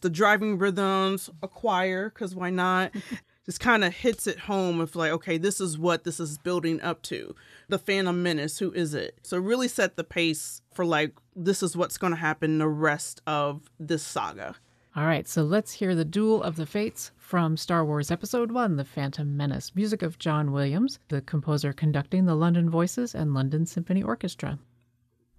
the driving rhythms, a choir, because why not? Just kind of hits it home of like, okay, this is what this is building up to. The Phantom Menace, who is it? So really set the pace for like, this is what's going to happen the rest of this saga. All right, so let's hear the Duel of the Fates from Star Wars Episode 1, The Phantom Menace. Music of John Williams, the composer conducting the London Voices and London Symphony Orchestra.